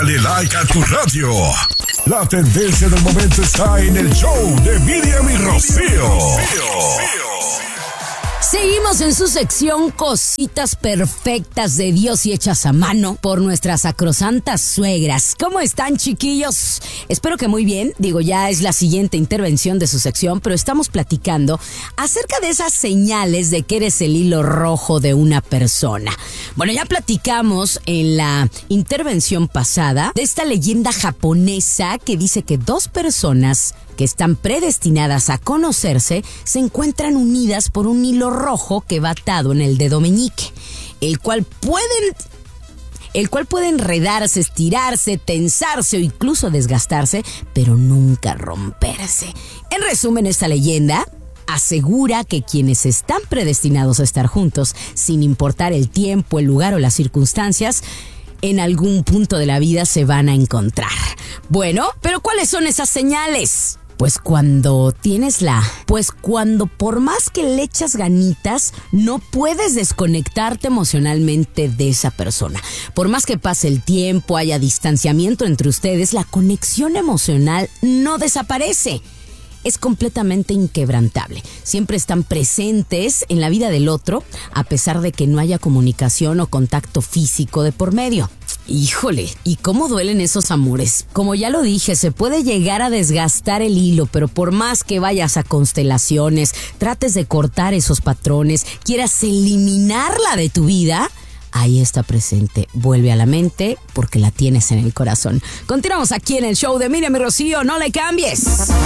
Dale like a tu radio. La tendencia del momento está en el show de Miriam y Rocío. Seguimos en su sección Cositas Perfectas de Dios y hechas a mano por nuestras sacrosantas suegras. ¿Cómo están, chiquillos? Espero que muy bien. Digo, ya es la siguiente intervención de su sección, pero estamos platicando acerca de esas señales de que eres el hilo rojo de una persona. Bueno, ya platicamos en la intervención pasada de esta leyenda japonesa que dice que dos personas que están predestinadas a conocerse se encuentran unidas por un hilo rojo que va atado en el dedo meñique, el cual puede enredarse, estirarse, tensarse o incluso desgastarse, pero nunca romperse. En resumen, esta leyenda asegura que quienes están predestinados a estar juntos, sin importar el tiempo, el lugar o las circunstancias, en algún punto de la vida se van a encontrar. Bueno, pero ¿cuáles son esas señales? Pues cuando por más que le echas ganitas, no puedes desconectarte emocionalmente de esa persona. Por más que pase el tiempo, haya distanciamiento entre ustedes, la conexión emocional no desaparece. Es completamente inquebrantable. Siempre están presentes en la vida del otro, a pesar de que no haya comunicación o contacto físico de por medio. Híjole, ¿y cómo duelen esos amores? Como ya lo dije, se puede llegar a desgastar el hilo, pero por más que vayas a constelaciones, trates de cortar esos patrones, quieras eliminarla de tu vida, ahí está presente. Vuelve a la mente porque la tienes en el corazón. Continuamos aquí en el show de Miriam y Rocío. No le cambies.